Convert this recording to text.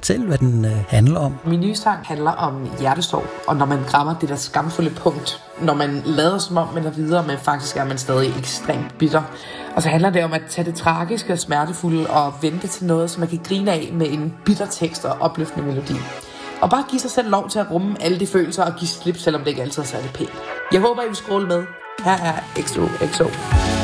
fortælle, hvad den handler om? Min nye sang handler om hjertesorg, og når man rammer det der skamfulde punkt, når man lader som om man er videre, men faktisk er man stadig ekstremt bitter. Og så handler det om at tage det tragiske og smertefulde og vente til noget, som man kan grine af med en bitter tekst og opløftende melodi. Og bare give sig selv lov til at rumme alle de følelser og give slip, selvom det ikke altid er særlig pænt. Jeg håber, I vil scrolle med. Her er XOXO.